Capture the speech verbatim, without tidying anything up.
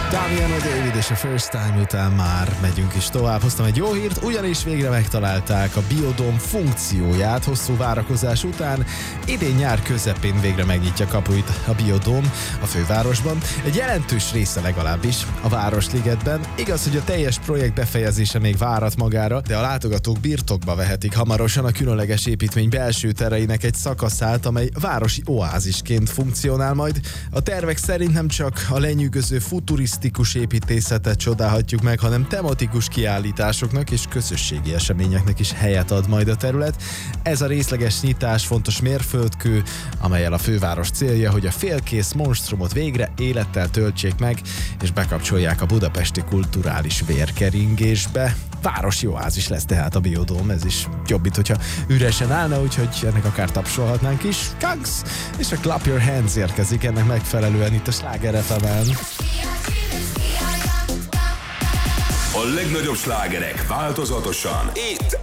Damiano David és a First Time után már megyünk is tovább. Hoztam egy jó hírt, ugyanis végre megtalálták a Biodome funkcióját hosszú várakozás után. Idén nyár közepén végre megnyitja kapuit a Biodome a fővárosban. Egy jelentős része legalábbis a Városligetben. Igaz, hogy a teljes projekt befejezése még várat magára, de a látogatók birtokba vehetik hamarosan a különleges építmény belső tereinek egy szakaszát, amely városi oázisként funkcionál majd. A tervek szerint nem csak a lenyűgöző futurisztikus építészetet csodálhatjuk meg, hanem tematikus kiállításoknak és közösségi eseményeknek is helyet ad majd a terület. Ez a részleges nyitás fontos mérföldkő, amellyel a főváros célja, hogy a félkész monstrumot végre élettel töltsék meg, és bekapcsolják a budapesti kulturális vérkeringésbe. Városi oázis lesz tehát a Biodome, ez is jobb, mint hogyha üresen állna, úgyhogy ennek akár tapsolhatnánk is. Kanks! És a Clap Your Hands érkezik ennek megfelelően itt a Sláger ef em-en. A legnagyobb slágerek változatosan itt